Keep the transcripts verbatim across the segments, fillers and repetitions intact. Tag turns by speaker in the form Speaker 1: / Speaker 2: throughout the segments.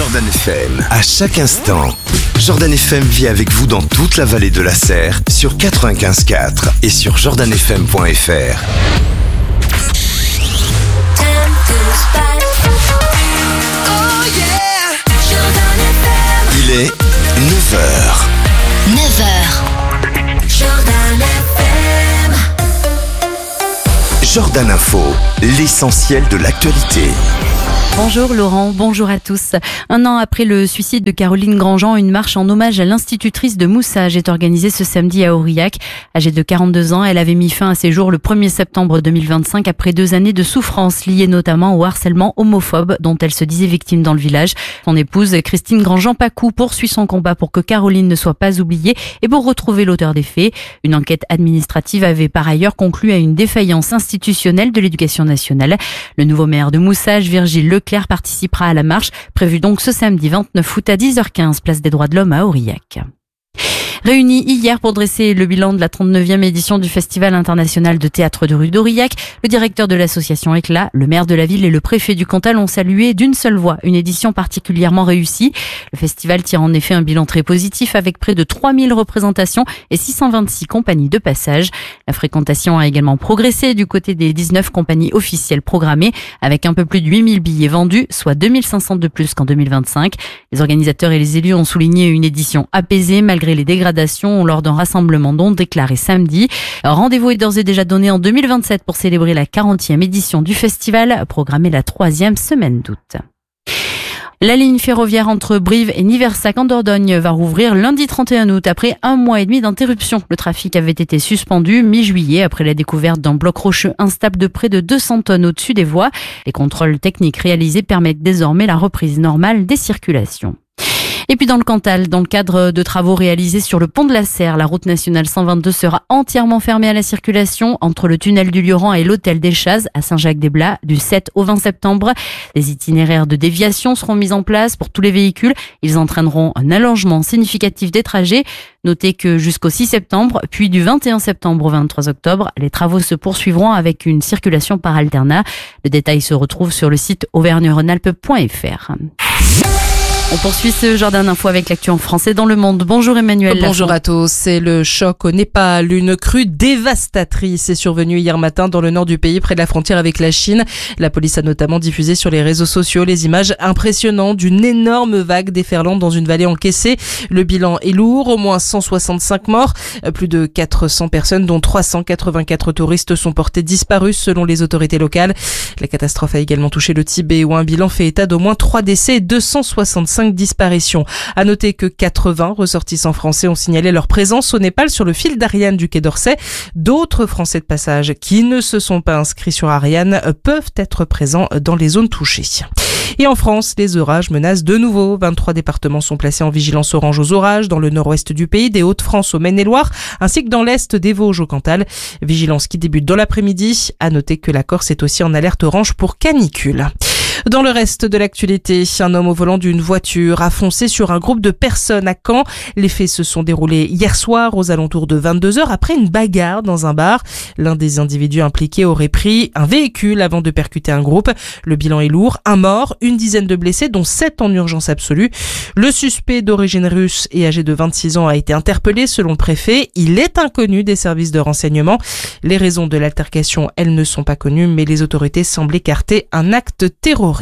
Speaker 1: Jordan F M. À chaque instant, Jordan F M vit avec vous dans toute la vallée de la Serre sur quatre-vingt-quinze virgule quatre et sur jordan f m point f r. Il est neuf heures.
Speaker 2: neuf heures.
Speaker 3: Jordan F M.
Speaker 1: Jordan Info, l'essentiel de l'actualité.
Speaker 4: Bonjour Laurent, bonjour à tous. Un an après le suicide de Caroline Grandjean, une marche en hommage à l'institutrice de Moussage est organisée ce samedi à Aurillac. Âgée de quarante-deux ans, elle avait mis fin à ses jours le premier septembre deux mille vingt-cinq après deux années de souffrance liées notamment au harcèlement homophobe dont elle se disait victime dans le village. Son épouse, Christine Grandjean-Pacou, poursuit son combat pour que Caroline ne soit pas oubliée et pour retrouver l'auteur des faits. Une enquête administrative avait par ailleurs conclu à une défaillance institutionnelle de l'éducation nationale. Le nouveau maire de Moussage, Virgile Leclerc, participera à la marche, prévue donc ce samedi vingt-neuf août à dix heures quinze, place des droits de l'homme à Aurillac. Réunis hier pour dresser le bilan de la trente-neuvième édition du Festival international de théâtre de rue d'Aurillac, le directeur de l'association Éclat, le maire de la ville et le préfet du Cantal ont salué d'une seule voix une édition particulièrement réussie. Le festival tire en effet un bilan très positif avec près de trois mille représentations et six cent vingt-six compagnies de passage. La fréquentation a également progressé du côté des dix-neuf compagnies officielles programmées avec un peu plus de huit mille billets vendus, soit deux mille cinq cents de plus qu'en deux mille vingt-cinq. Les organisateurs et les élus ont souligné une édition apaisée malgré les dégradations lors d'un rassemblement non déclaré samedi. Rendez-vous est d'ores et déjà donné en deux mille vingt-sept pour célébrer la quarantième édition du festival, programmée la troisième semaine d'août. La ligne ferroviaire entre Brive et Niversac en Dordogne va rouvrir lundi trente et un août après un mois et demi d'interruption. Le trafic avait été suspendu mi-juillet après la découverte d'un bloc rocheux instable de près de deux cents tonnes au-dessus des voies. Les contrôles techniques réalisés permettent désormais la reprise normale des circulations. Et puis dans le Cantal, dans le cadre de travaux réalisés sur le pont de la Serre, la route nationale cent vingt-deux sera entièrement fermée à la circulation entre le tunnel du Lioran et l'hôtel des Chazes à Saint-Jacques-des-Blats du sept au vingt septembre. Des itinéraires de déviation seront mis en place pour tous les véhicules. Ils entraîneront un allongement significatif des trajets. Notez que jusqu'au six septembre, puis du vingt et un septembre au vingt-trois octobre, les travaux se poursuivront avec une circulation par alternat. Le détail se retrouve sur le site auvergne rhône alpes point f r. On poursuit ce Jordan Info avec l'actu en français dans le monde. Bonjour Emmanuel.
Speaker 5: Bonjour
Speaker 4: Lafont.
Speaker 5: à tous. C'est le choc au Népal. Une crue dévastatrice est survenue hier matin dans le nord du pays, près de la frontière avec la Chine. La police a notamment diffusé sur les réseaux sociaux les images impressionnantes d'une énorme vague déferlante dans une vallée encaissée. Le bilan est lourd, au moins cent soixante-cinq morts. Plus de quatre cents personnes, dont trois cent quatre-vingt-quatre touristes, sont portées disparues selon les autorités locales. La catastrophe a également touché le Tibet, où un bilan fait état d'au moins trois décès et deux cent soixante-cinq disparitions. À noter que quatre-vingts ressortissants français ont signalé leur présence au Népal sur le fil d'Ariane du Quai d'Orsay. D'autres Français de passage qui ne se sont pas inscrits sur Ariane peuvent être présents dans les zones touchées. Et en France, les orages menacent de nouveau. vingt-trois départements sont placés en vigilance orange aux orages dans le nord-ouest du pays, des Hauts-de-France au Maine-et-Loire, ainsi que dans l'est des Vosges au Cantal. Vigilance qui débute dans l'après-midi. À noter que la Corse est aussi en alerte orange pour canicule. Dans le reste de l'actualité, un homme au volant d'une voiture a foncé sur un groupe de personnes à Caen. Les faits se sont déroulés hier soir aux alentours de vingt-deux heures après une bagarre dans un bar. L'un des individus impliqués aurait pris un véhicule avant de percuter un groupe. Le bilan est lourd, un mort, une dizaine de blessés, dont sept en urgence absolue. Le suspect d'origine russe et âgé de vingt-six ans a été interpellé selon le préfet. Il est inconnu des services de renseignement. Les raisons de l'altercation, elles ne sont pas connues, mais les autorités semblent écarter un acte terroriste.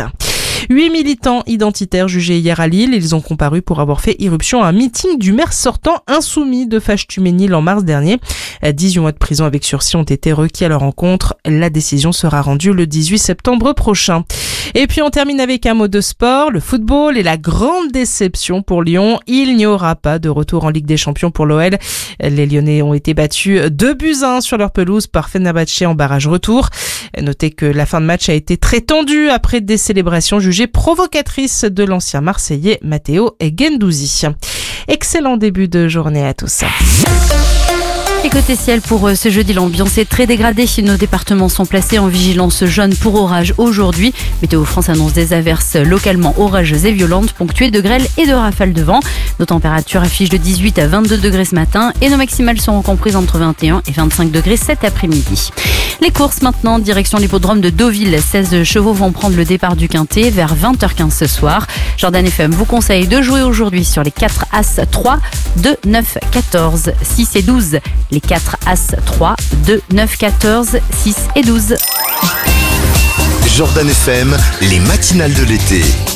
Speaker 5: Huit militants identitaires jugés hier à Lille. Ils ont comparu pour avoir fait irruption à un meeting du maire sortant insoumis de Fâche-Tuménil en mars dernier. dix-huit mois de prison avec sursis ont été requis à leur encontre. La décision sera rendue le dix-huit septembre prochain. Et puis on termine avec un mot de sport, le football et la grande déception pour Lyon. Il n'y aura pas de retour en Ligue des Champions pour l'O L. Les Lyonnais ont été battus deux buts à un sur leur pelouse par Fenerbahçe en barrage retour. Notez que la fin de match a été très tendue après des célébrations jugées provocatrices de l'ancien Marseillais Matteo Guendouzi. Excellent début de journée à tous.
Speaker 4: Et côté ciel, pour ce jeudi, l'ambiance est très dégradée. Nos départements sont placés en vigilance jaune pour orage aujourd'hui. Météo France annonce des averses localement orageuses et violentes, ponctuées de grêle et de rafales de vent. Nos températures affichent de dix-huit à vingt-deux degrés ce matin et nos maximales seront comprises entre vingt et un et vingt-cinq degrés cet après-midi. Les courses maintenant, direction l'hippodrome de Deauville. seize chevaux vont prendre le départ du Quintet vers vingt heures quinze ce soir. Jordan F M vous conseille de jouer aujourd'hui sur les quatre As trois, deux, neuf, quatorze, six et douze. Les quatre As trois, deux, neuf, quatorze, six et douze.
Speaker 1: Jordan F M, les matinales de l'été.